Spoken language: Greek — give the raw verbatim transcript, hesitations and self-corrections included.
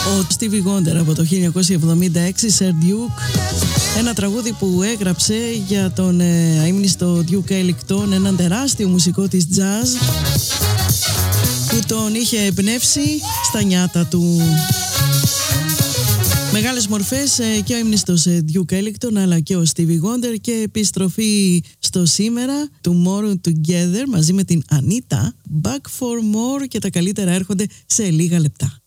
Ο Stevie Wonder από το χίλια εννιακόσια εβδομήντα έξι, Sir Duke, ένα τραγούδι που έγραψε για τον ε, αείμνηστο Duke Ellington, έναν τεράστιο μουσικό της jazz που τον είχε εμπνεύσει στα νιάτα του. Μεγάλες μορφές ε, και ο αείμνηστος ε, Duke Ellington αλλά και ο Stevie Wonder, και επιστροφή στο σήμερα, Tomorrow Together μαζί με την Anita, Back for More, και τα καλύτερα έρχονται σε λίγα λεπτά.